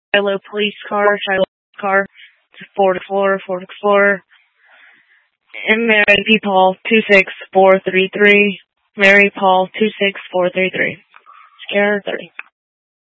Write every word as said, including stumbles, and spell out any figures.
Shiloh police car, Shiloh car, Ford Explorer, Ford Explorer, and Mary P. Paul, two six four three three, Mary Paul, two six four three three. Scare thirty.